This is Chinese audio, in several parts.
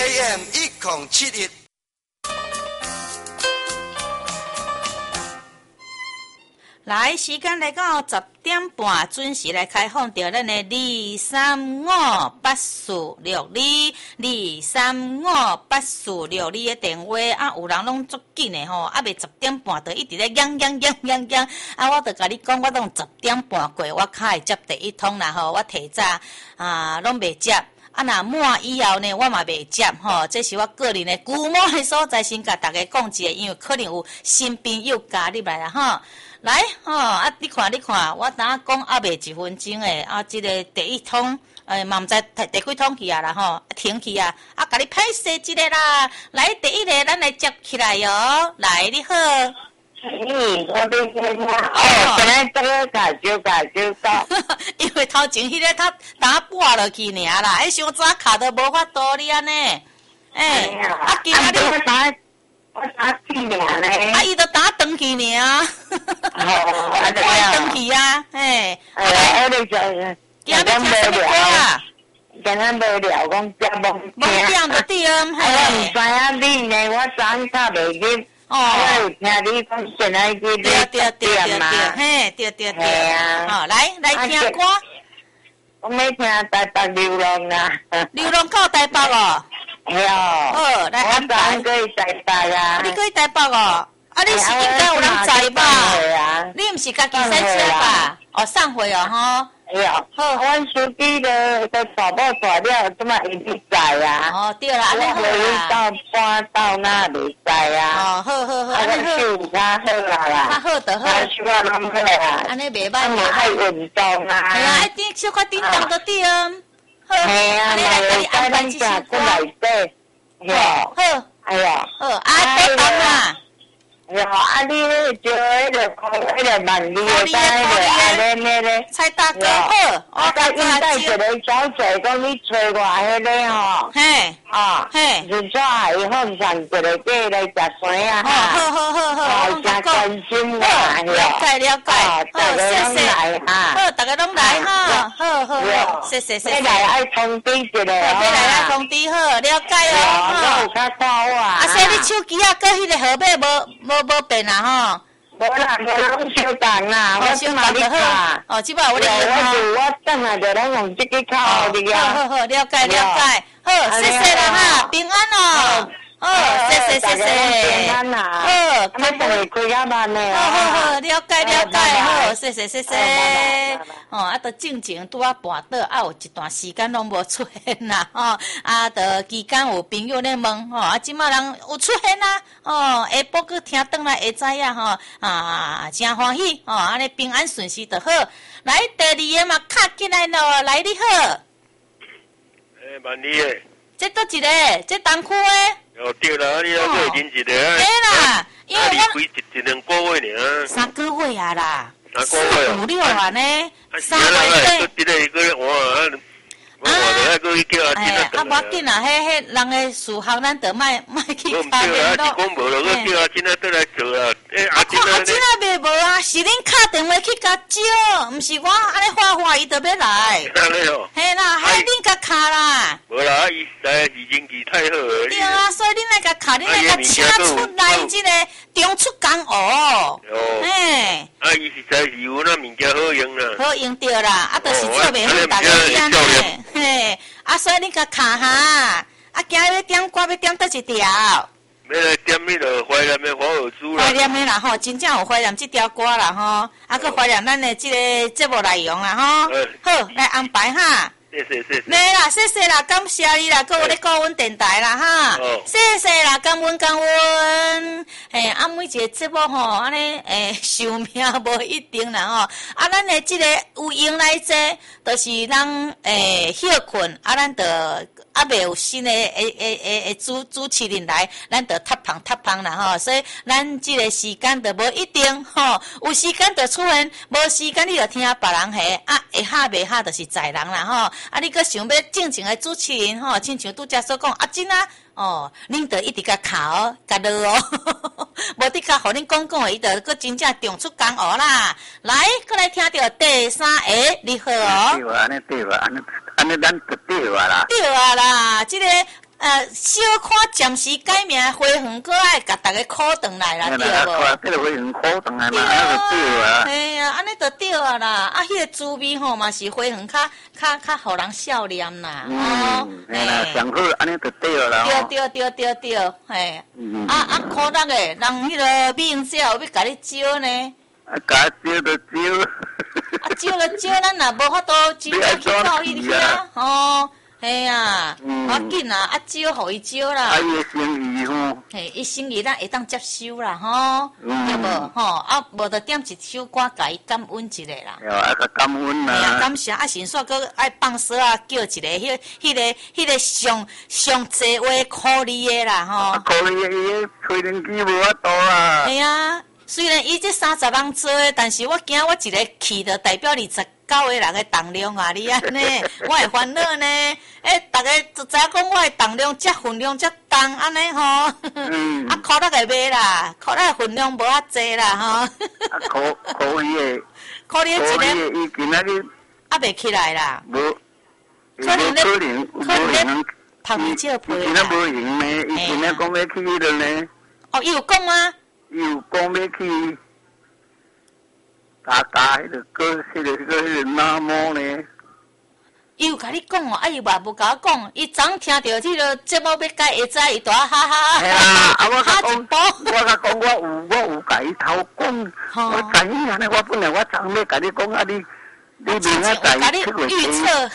AM 1071。 来，时间来到10:30，准时来开放到咱的2358462，2358462的电话啊，有人拢足紧的吼，啊未10:30就一直咧响，啊，我就甲你讲，我拢10:30过，我较会接第一通啦吼，我提早拢未接。啊，若满以后呢，我嘛袂接吼，这是我个人的估摸的所在，先甲大家讲一下，因为可能有新朋友加入来啦吼。来吼，啊，你看，我等下讲还未1分钟诶，啊，这个第一通，嘛毋知第几通去啊啦吼，停去啊，啊，甲你拍摄一个啦，来第一个，咱来接起来哟，来，你好。 我对听哦，本来这个搞到， 因为头前迄个他打拨落去尔啦，迄伤早卡都无法度你安尼，啊，今仔日我打去尔呢， 啊，伊都打转去尔， 我转去啊， 我就今日听什么歌啊？ 今日无聊，讲只梦听就对啊， 我唔知影你呢，我昨昏打袂入。我有听你讲现在去对嘛？ 对啊！好，来听歌。 我没听台北流浪啊。 流浪到台北哦。 系哦。 好，来安排。 我可以台北啊。 你可以台北哦。啊，你是应该有人载吧？你唔是家己塞车吧？哦，上回哦，吼。 哎呀，好，阮司机的大包大了，怎么一直在啊？ 哦，对啦，安尼好啦。到半到那袂在啊。 哦，好， 安尼好，较好啦。 较好就好。 希望拢好啦。 安尼袂歹。 嘛爱运动啊。 系啊，一点小可叮当就对啊。好， 系啊，来甲你安排一首歌内底。 好， 哎呀， 好，叮当啊。 然后啊，你就迄个万里的那个蔡大哥好， 我甲你带一个小姐讲你找我迄个吼，是怎以后上一个过来食酸啊？ 好， 真关心我， 了解， 大家拢来哈， 好，大家拢来哈，好，谢谢。 来爱通知一个， 来通知好，了解哦， 我有较看我啊。 所以你手机啊，搁迄个号码无变啦吼。 无啦，拢小动啦，我即马你卡。 哦，即摆有你卡。 我等下就拢用这个卡你啊。 好，了解。好，谢谢啦哈，平安哦。谢谢。 平安啦。我等开较慢呢。 好，了解。好，谢谢。啊，都正经拄啊半倒，啊，有一段时间拢无出现啦，啊，都期间有朋友咧问，啊，即马人有出现啦，下晡去听转来会知影，真欢喜，安尼平安顺遂就好。来，第二个嘛，卡进来咯，来你好。 万里诶。 这倒一个，这东区诶。 哦，对啦，你要过认一个啊。 对啦，因为我一两个月尔。 3个月啊啦。 3个月。 4、5、6啊呢？3 月底。这个我我就个去叫阿囡仔等。啊，无紧啊，迄人诶事项咱得莫去卡联络。 讲无咯，去叫阿囡仔倒来做啦。 阿囡仔袂无啊，是恁敲电话去甲招，毋是我安尼话伊就要来。 安尼哦。 嘿啦，还恁甲敲啦。 无啦，伊实在是人气太好了。 对啊，所以恁来甲敲，恁来甲请出来即个中出江湖。哦。嘿。 伊实在是有那物件好用啦。 好用着啦，啊，就是做袂好，大家安尼。嘿，所以恁甲敲哈，今日要点歌要点倒一条。 要来点迄个怀念的华尔兹啦。 怀念的啦吼，真正有怀念这条歌啦吼，搁怀念咱的这个节目内容啦吼。好，来安排哈。 谢谢。 来啦，谢谢啦，感谢你啦，搁有咧顾阮电台啦哈。谢谢啦，感恩。每一个节目吼，安尼寿命无一定啦吼。啊，咱的这个有用来坐，就是咱休困，啊，咱就未有新的主持人来，咱就塌胖啦吼。所以咱这个时间就无一定吼，有时间就出现，无时间你就听别人下，会下袂下就是在人啦吼。你搁想要正经的主持人吼，亲像拄则所讲，真啊，恁着一直甲考甲落无伫甲互恁讲伊着搁真正中出江湖啦。来，搁来听着第3个，你好哦。 对啊，安尼咱就对啊啦。 对啊啦，这个小可暂时改名花园，搁爱甲大家考转来啦，对无？ 这个花园考转来嘛，那就对啊。 哎呀，安尼就对啊啦，啊，迄个滋味吼嘛是花园较互人笑脸啦， 哎啦，上好安尼就对啦。 对，嘿，可乐诶，人迄个美容姐有要甲你招呢。 甲招就招。 招，咱也无法度真正去教伊去啊，吼。嘿呀，要紧啦，招互伊招啦。 伊的心意吼。 嘿，伊心意咱会当接受啦，吼，对无？吼，无就点一首歌，甲伊感恩一下啦。 对啊，甲感恩啦。 嘿啊，感谢先煞搁爱放蛇啊，叫一个迄个上济话苦力的啦，吼。 苦力的伊吹冷机无法度啊。 嘿啊，虽然伊这30人做的，但是我惊我一个去就代表29个人的重量啊！你安尼，我会烦恼呢。大家就知影讲我的重量遮分量遮重，安尼吼。可乐会买啦，可乐分量无遐济啦，吼。 可力的一个，伊今仔日袂起来啦。 无，可能拍面照皮啦。 今仔无闲呢，伊今仔讲要去迄个呢。 哦，伊有讲吗？ 伊有讲要去。加迄个迄个那么呢？ 伊有甲你讲哦，伊嘛无甲我讲，伊昨听到迄个节目要改下早，伊大哈哈哈一波。 我甲讲，我有甲伊偷讲，我知影安尼，我本来我昨要甲你讲啊，你明仔载预测，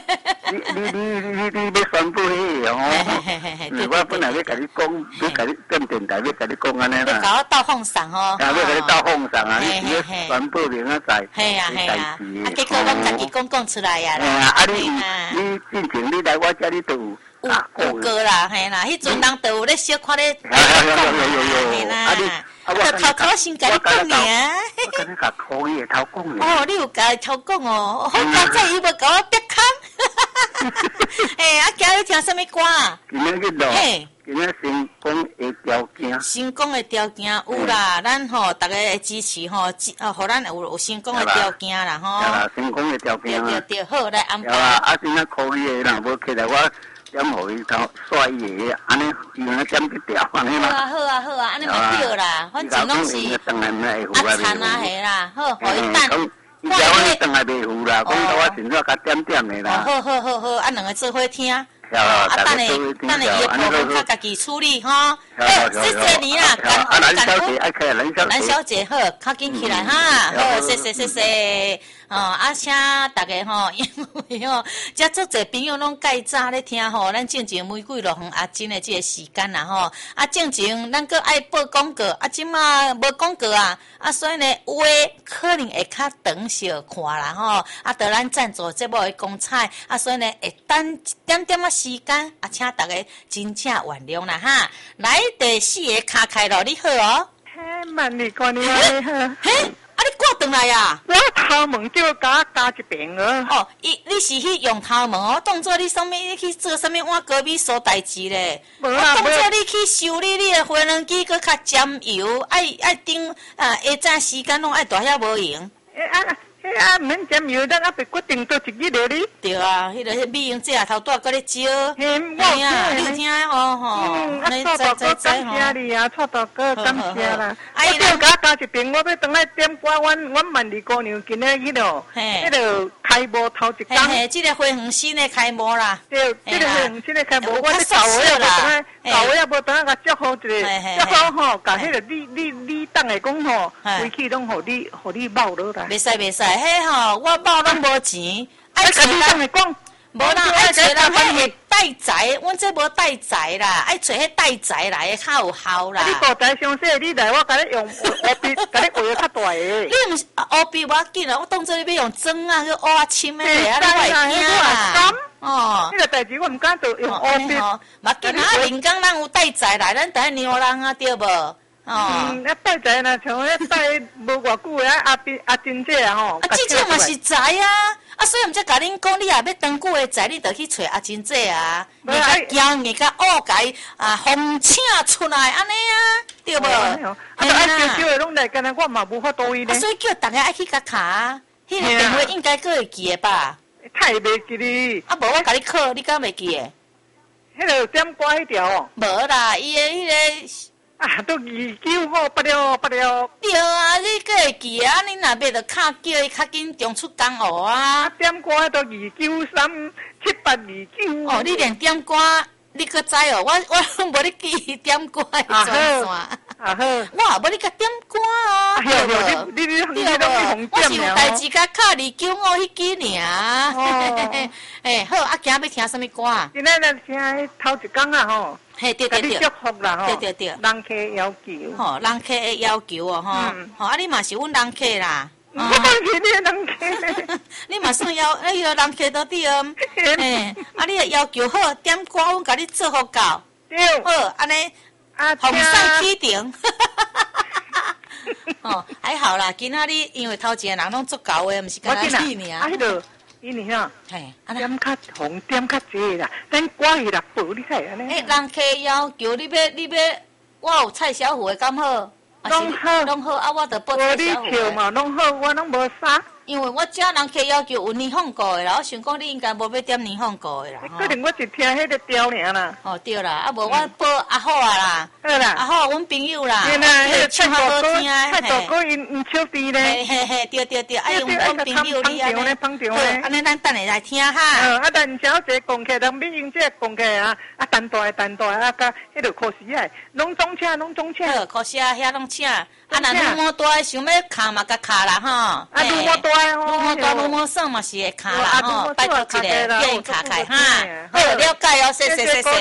你要宣布迄个哦，我本来要甲你讲，要甲你电电台要甲你讲安尼啦。 要甲我斗放送哦。 要甲你斗放送啊！你要宣布明仔载。 嘿啊，结果我家己讲出来呀啦。你进前你来我遮你都有过啦，嘿啦，迄阵人都有咧小看咧。 有啦。 我偷偷先甲你讲呢。 我甲你甲可以偷讲呢。 哦，你有甲伊偷讲哦，好佳哉伊无甲我逼坑。今日听什么歌啊？ 今日去咯。今日成功的条件。 成功的条件有啦，咱吼大家会支持吼，互咱有成功的条件啦吼。 对啦，成功的条件啊。 对，好来安排。 对啦，现在可以的人无起来我。点互伊头刷伊个，安尼伊那点去调安尼啦。好啊，安尼嘛对啦，反正拢是残啊嘿啦，好，互伊等。 伊叫我等下袂赴啦，讲到我现在甲点的啦。 好，咱两个做伙听。 等下伊的部分较家己处理哈。谢谢你啦，蓝小姐好，较紧起来哈，好，谢谢。请大家吼，因为吼，遮足侪朋友拢介早咧听吼，咱正前玫瑰乐园阿珍的这个时间啦吼，正前咱搁爱报广告，即马无广告啊，所以呢，话可能会较长小看啦吼，得咱赞助节目的光彩，所以呢，会等一点时间，请大家真正原谅啦哈。来第4个卡开咯，你好哦。 嘿，万里过年你好。 嘿。你挂转来呀？ 我头毛就加一遍啊。 哦，你是去用头毛，当作你什么？你去做什么？我隔壁所代志咧。我当作你去修理你的回轮机，搁较沾油，爱顶下早时间拢爱大遐无用。 免沾油，咱别决定做一日了哩。 对啊，迄个美容姐头拄搁咧招。 嘿啊，你听吼。 错大哥感谢你啊，错大哥感谢啦。我就加一遍，我要等来点歌，阮万里姑娘今日迄落，迄落开幕头一天。 嘿，这个花园新的开幕啦。 对，这个花园新的开幕，我咧到位也无等下甲祝福一下，祝福吼，甲迄个你当下讲吼，回去拢互你报落来。 袂使，迄吼我报拢无钱， 爱甲你当下讲。 无啦，爱找人迄个带财，阮这无带财啦，爱找迄带财来的较有效啦。 你大财详细，你来我甲你用乌笔，甲你画个较大个。 你毋是乌笔无要紧啦，我当做你要用针啊，去乌啊深的咧，你会惊啦。哦， 这个代志我毋敢做，用乌笔。 嘛紧啊，人工咱有带财来，咱等下牛人啊，对无？ 带财啦，像迄带无偌久的阿珍姐啊吼。 这嘛是财啊，所以毋则甲恁讲，你也要长久的财，你着去找阿珍姐啊，你甲姜，你甲乌甲伊风请出来安尼啊，对无？ 嘿啦，叫的拢来，干那我嘛无法度伊咧。 所以叫大家爱去甲卡，迄个电话应该阁会记的吧？ 太袂记哩。 无我甲你考，你敢袂记的？ 迄个点歌迄条哦。 无啦，伊的迄个。 啊，都29号8了。 对啊，你个会记啊？你若要着较叫伊较紧中出工学啊。 点歌都2937829。 哦，你连点歌你搁知哦？我无你记点歌的专线。 啊好。 哇，无你甲点歌啊？ 对无？你我是有代志甲敲295迄支尔。 哦。 诶，好，啊，今仔要听什么歌啊？ 今仔咱听头一工啊吼。 嘿，对。 祝福啦吼。 对。 人客要求。 吼，人客的要求哦，吼。吼，啊，你嘛是阮人客啦。 我是你人客。 你嘛算迄个人客到底哦。嘿，啊，你的要求好，点歌阮甲你做好到。 对。 好，安尼。红上起顶。哦，还好啦，今仔日因为头前人拢足够的，毋是干那你尔。 啊，迄个。因为吼，点较红，点较济啦，咱挂伊6步，你睇安尼。 人客要求你要，我有蔡小虎的敢好？拢好，啊，我着报蔡小虎的。 你笑嘛，拢好，我拢无啥。 因为我遮人客要求有年放过的啦，我想讲你应该无要点年放过的啦。 可能我是听迄个调尔啦。 哦，对啦，啊无我报阿好啊啦。 好啦。 阿好，阮朋友啦。 对啦，迄个唱好听。蔡大哥因唱甜咧。 嘿，对，哎，阮朋友你安尼。 捧场咧。 安尼咱等下来听哈。 啊，但小姐讲起，咱美英姐讲起啊，单大啊，甲迄个可惜啊，拢总请。 好，可惜啊，遐拢请。啊，若愈摸大想要卡嘛，甲卡啦吼。 啊，愈摸大哦。 愈摸算嘛是会卡啦吼，拜托一个建议卡开哈。好，了解哦，谢。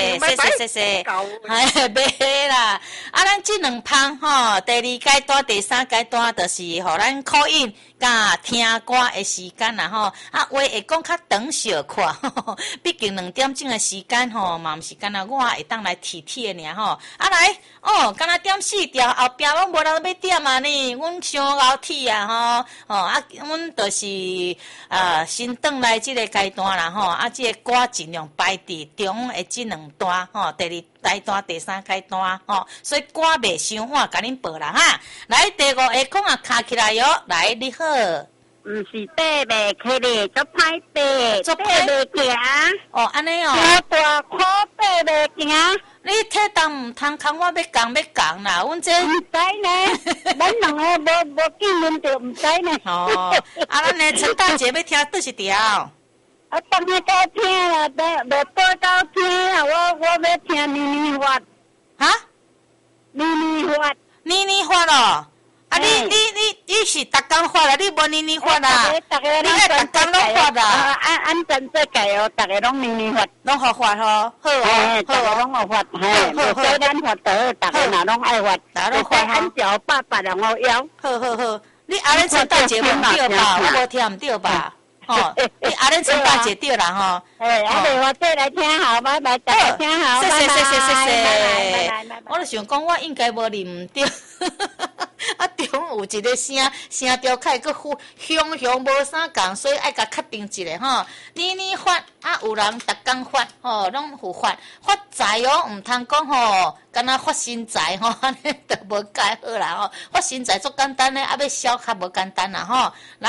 哎，袂啦。啊，咱这2趴吼，第2阶段、第3阶段，就是互咱call in甲听歌的时间啦吼。啊，话会讲较长小看，毕竟2点钟的时间吼，嘛毋是干那我会当来提的尔吼。啊来，哦，干那点4条，后壁拢无人要点啊呢，阮伤熬铁啊吼。哦，啊，阮就是先转来这个阶段啦吼。啊，这个歌尽量排伫中的这2段吼，第2阶段、第3阶段吼，所以歌袂伤晚，甲恁报啦哈。来，第5个空啊，卡起来哟，来你好。 毋是爬袂起哩，做歹爬，爬袂行。 哦，安尼哦。 我大苦爬袂行。 你体重毋通讲我要降啦，阮这。 毋知呢，咱两个无见面就毋知呢。 哦，啊，咱呢陈大姐要听倒一条。 啊，当下到听啦，无报到听啦，我要听妮发。 哈？ 妮发。 妮发哦。啊，你是逐工发啦，你无妮发啦？你咧逐工拢发啦？ 按真做界哦，逐个拢妮发， 拢好发吼，好哦， 好拢好发，嘿，所以咱发得，逐个若拢爱发， 大家拢发吼。 按照800人我要。 好，你阿恁陈大姐无对吧？我无听唔对吧？哦，你阿恁陈大姐对啦吼。 哎，啊，我再来听好，拜拜，大家听好， 谢。 拜。 我就想讲，我应该无念唔对。啊，中有一个声调开个香无啥共，所以爱甲确定一下吼。你发啊，有人逐工发吼，拢有发财哦，毋通讲吼，敢若发身材吼，安尼都无介好啦吼。发身材足简单咧，啊要消较无简单啦吼。来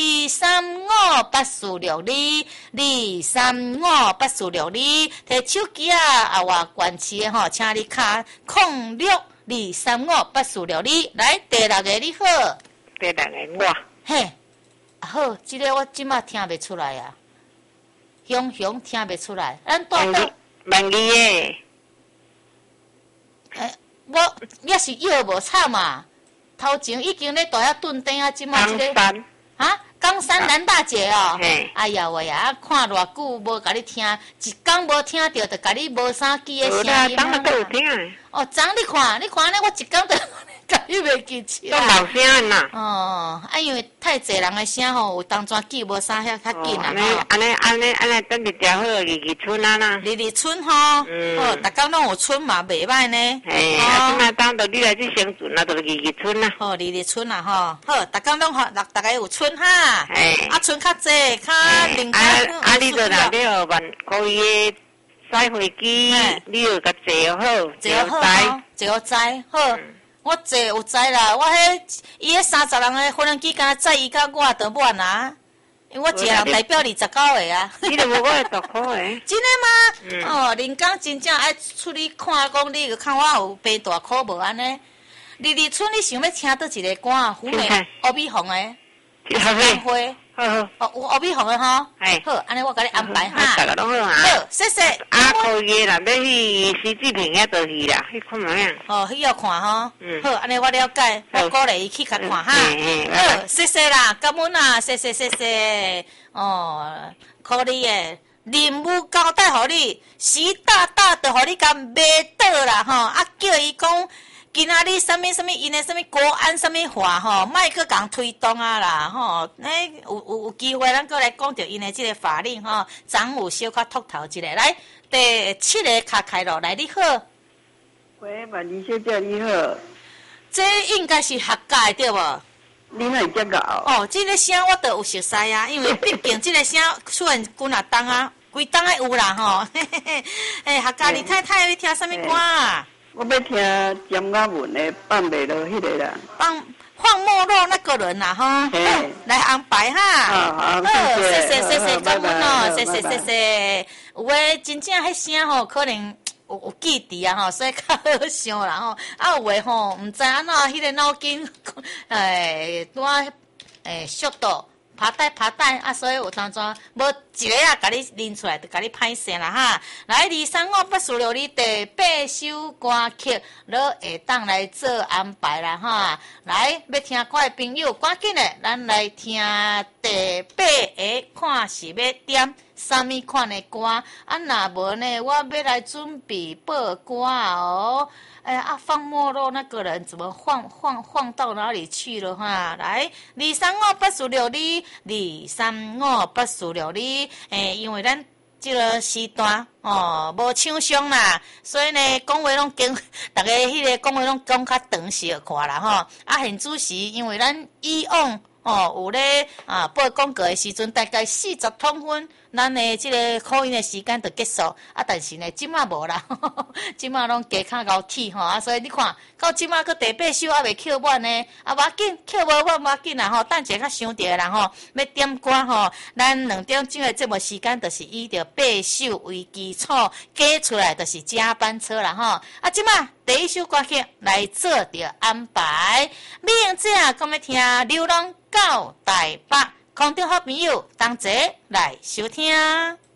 2358462，2358462，摕手机啊外关市的吼，请你卡0623584262，来第6个你好。 第6个我。 嘿，好，这个我即马听袂出来啊，听袂出来，咱带到。 万二诶。 我也是摇无惨嘛，头前已经咧大遐蹲地啊，即马这个。冈山南大姐哦，哎呀喂呀，看偌久无甲你听，一工无听着，就甲你无啥记诶声音。 当然都有听。 哦，昨你看安尼，我一工都甲你袂记起来。 都老声呐。 哦，因为太侪人诶声吼，有当阵记无啥遐较紧啦吼。安尼，等一条好二村啊啦。 二村吼，哦，逐工拢有村嘛，袂歹呢。 嘿，啊，即摆当到你来去生存啊，就二村啦。 哦，二村啦吼，好，逐工拢逐个有村哈。啊，村较济，较灵活。 啊，你就若了万可以驶飞机，你就甲坐好， 坐好载好。我坐有载啦，我迄伊迄30人的飞行机，敢载伊甲我就满啊。 因为我一个人代表29个啊。 你都无我会12块诶。 真的吗？哦，人工真正爱出去看，讲你看我有病大苦无安尼。日村，你想要听倒一个歌啊？胡美欧美红诶，杨辉。哦，有欧美红诶吼。好，安尼我甲你安排哈。 大家拢好啊。 好，谢谢。 可以啦，要去徐志平遐倒去啦，去看咩？ 哦，去要看吼。好，安尼我了解，我鼓励伊去甲看哈。好，谢谢啦，感恩啦，谢谢。哦，可你诶。任务交代互你，习大大就互你甲骂倒啦吼，啊叫伊讲今仔日什么，因的什么国安什么话吼，莫去共推动啊啦吼，有机会咱过来讲着因的即个法令吼，总有小可秃头一个来，第7个卡开落来，你好。 喂，万丽小姐你好。 这应该是合格对无？ 你哪会遮搞？ 哦，这个声我都有熟悉啊，因为毕竟这个声出现几啊档啊。规档诶有啦吼，客家李太太要听什么歌啊？ 我要听江雅文的放袂落迄个啦。 放没落那个人啦哈，来安排哈。好，谢，感恩哦，谢谢。有诶，真正迄声吼，可能有记伫啊吼，所以较好想啦吼。啊有诶吼，毋知安怎迄个脑筋，速度。拍带啊！所以有当阵无一个啊，甲你拎出来，就甲你歹势啦哈！来2358462你第8首歌曲，你会当来做安排啦哈！来要听歌的朋友，赶紧的，咱来听第8个，看是要点什么款的歌？啊，若无呢，我要来准备报歌哦。放没落那个人怎么放到哪里去了哈？来2358462，因为咱这个时段无抢上啦，所以呢讲话拢经大家迄个讲话拢讲较长时看啦吼。很主时，因为咱以往有咧报广告的时阵，大概40通分。咱的即个考验的时间就结束，但是呢，即马无啦，即马拢加较高铁吼，所以你看到即马个第8首还未扣满呢，无要紧，扣无满无要紧啦吼，等一下较伤着啦吼，要点歌吼，咱2点钟的节目时间就是以着8首为基础加出来，就是加班车啦吼，即马第1首歌曲来做着安排，名字讲要听《流浪到台北》。空中好朋友，同齐来收听。